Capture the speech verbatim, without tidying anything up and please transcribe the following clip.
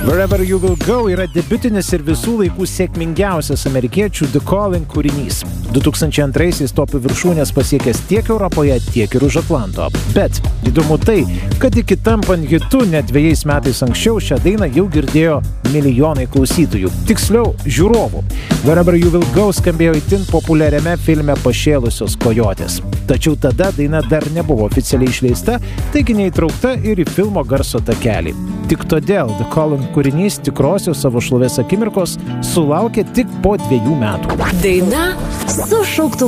Wherever You Will Go yra debiutinis ir visų laikų sėkmingiausias amerikiečių The Calling kūrinys. du tūkstančiai antraisiais topų viršūnės pasiekęs tiek Europoje, tiek ir už Atlanto. Bet įdomu tai, kad iki tampant hitu net dviejais metais anksčiau šią dainą jau girdėjo milijonai klausytojų, tiksliau žiūrovų. Wherever You Will Go skambėjo itin populiariame filme Pašėlusios kojotės. Tačiau tada daina dar nebuvo oficialiai išleista, taigi neįtraukta ir į filmo garso takelį. Tik todėl The Calling kūrinys tikrosios savo šlovės akimirkos sulaukė tik po dviejų metų. Daina su šauktuku.